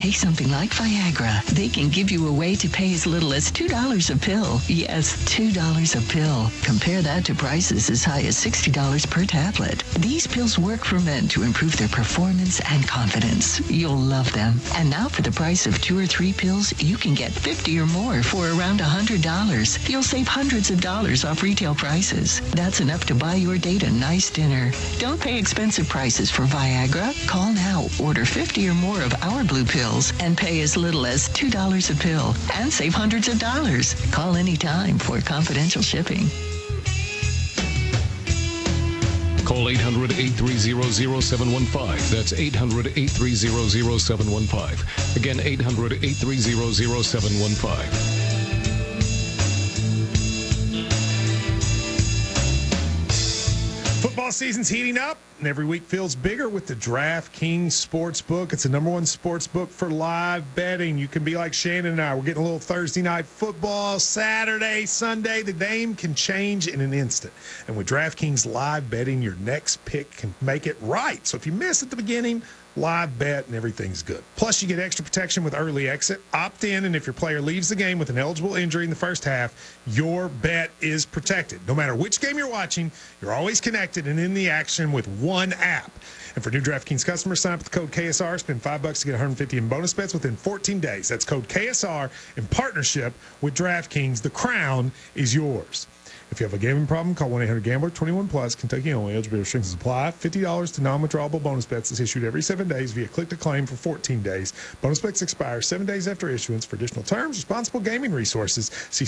Take something like Viagra. They can give you a way to pay as little as $2 a pill. Yes, $2 a pill. Compare that to prices as high as $60 per tablet. These pills work for men to improve their performance and confidence. You'll love them. And now for the price of 2 or 3 pills, you can get 50 or more for around $100. You'll save hundreds of dollars off retail prices. That's enough to buy your date a nice dinner. Don't pay expensive prices for Viagra. Call now, order 50 or more of our blue pills, and pay as little as $2 a pill and save hundreds of dollars. Call anytime for confidential shipping. Call 800-830-0715. That's 800-830-0715. Again, 800-830-0715. Football season's heating up, and every week feels bigger with the DraftKings Sportsbook. It's the #1 sportsbook for live betting. You can be like Shannon and I. We're getting a little Thursday night football, Saturday, Sunday. The game can change in an instant. And with DraftKings live betting, your next pick can make it right. So if you miss at the beginning, live bet and everything's good. Plus, you get extra protection with early exit. Opt in, and if your player leaves the game with an eligible injury in the first half, your bet is protected. No matter which game you're watching, you're always connected and in the action with one app. And for new DraftKings customers, sign up with the code KSR. Spend $5 to get $150 in bonus bets within 14 days. That's code KSR in partnership with DraftKings. The crown is yours. If you have a gambling problem, call 1-800-GAMBLER, 21 plus, Kentucky only. Eligibility restrictions apply. $50 to non-withdrawable bonus bets is issued every 7 days via click-to-claim for 14 days. Bonus bets expire 7 days after issuance. For additional terms, responsible gaming resources, see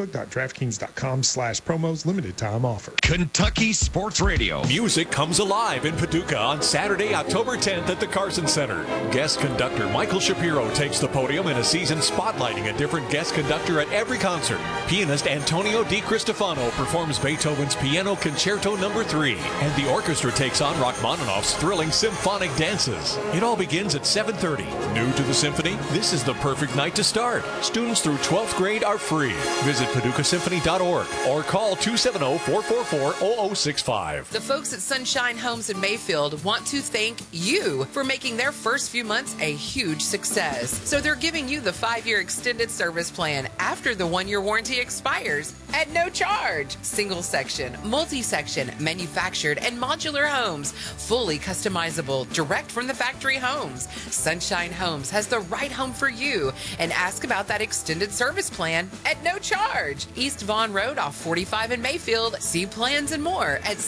sportsbook.draftkings.com/promos. Limited time offer. Kentucky Sports Radio. Music comes alive in Paducah on Saturday, October 10th at the Carson Center. Guest conductor Michael Shapiro takes the podium in a season spotlighting a different guest conductor at every concert. Pianist Antonio Di Cristofano performs Beethoven's Piano Concerto No. 3, and the orchestra takes on Rachmaninoff's thrilling symphonic dances. It all begins at 7:30. New to the symphony? This is the perfect night to start. Students through 12th grade are free. Visit PaducahSymphony.org or call 270-444-0065. The folks at Sunshine Homes in Mayfield want to thank you for making their first few months a huge success. So they're giving you the 5-year extended service plan after the 1-year warranty expires at no charge. Single section, multi-section, manufactured and modular homes, fully customizable, direct from the factory homes. Sunshine Homes has the right home for you, and ask about that extended service plan at no charge. East Vaughn Road off 45 in Mayfield. See plans and more at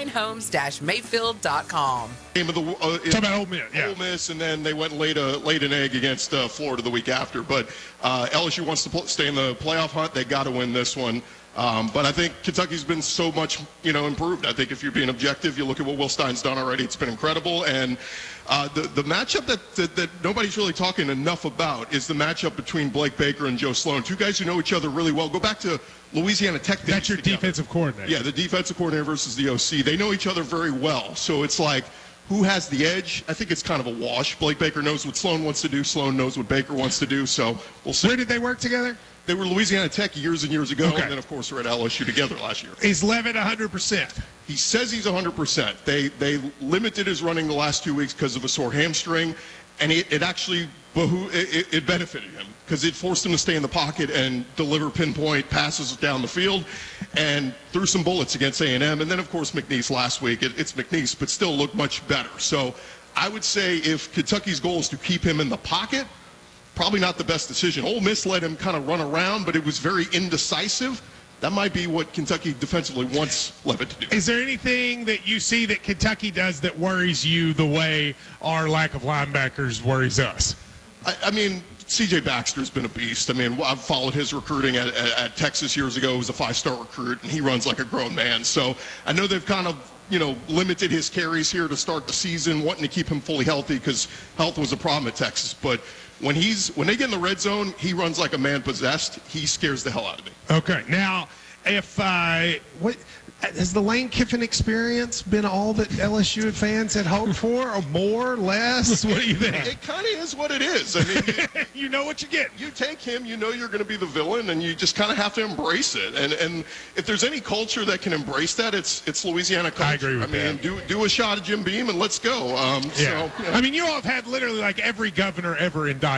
sunshinehomes-mayfield.com. Game of the Talk about Ole Miss, yeah. Ole Miss, and then they went and laid an egg against Florida the week after. But LSU wants to stay in the playoff hunt. They got to win this one. But I think Kentucky's been so much, improved. I think if you're being objective, you look at what Will Stein's done already. It's been incredible. And the matchup that nobody's really talking enough about is the matchup between Blake Baker and Joe Sloan. Two guys who know each other really well. Go back to Louisiana Tech. That's your defensive coordinator. Yeah, the defensive coordinator versus the OC. They know each other very well. So it's like, who has the edge? I think it's kind of a wash. Blake Baker knows what Sloan wants to do. Sloan knows what Baker wants to do. So we'll see. Where did they work together? They were Louisiana Tech years and years ago, okay. And then, of course, we're at LSU together last year. Is Levitt 100%? He says he's 100%. They limited his running the last 2 weeks because of a sore hamstring, and it actually it benefited him because it forced him to stay in the pocket and deliver pinpoint passes down the field and threw some bullets against A&M. And then, of course, McNeese last week. It's McNeese, but still looked much better. So I would say if Kentucky's goal is to keep him in the pocket, probably not the best decision. Ole Miss let him kind of run around, but it was very indecisive. That might be what Kentucky defensively wants Levitt to do. Is there anything that you see that Kentucky does that worries you the way our lack of linebackers worries us? I mean, C.J. Baxter's been a beast. I mean, I've followed his recruiting at Texas years ago. He was a 5-star recruit, and he runs like a grown man. So I know they've kind of, limited his carries here to start the season, wanting to keep him fully healthy because health was a problem at Texas. But when they get in the red zone, he runs like a man possessed. He scares the hell out of me. Okay. Now, has the Lane Kiffin experience been all that LSU fans had hoped for, or more, less? What do you think? It kind of is what it is. I mean, you know what you get. You take him, you're going to be the villain, and you just kind of have to embrace it. And if there's any culture that can embrace that, it's Louisiana culture. I agree with that. Do a shot at Jim Beam and let's go. Yeah. So, I mean, you all have had literally like every governor ever indicted.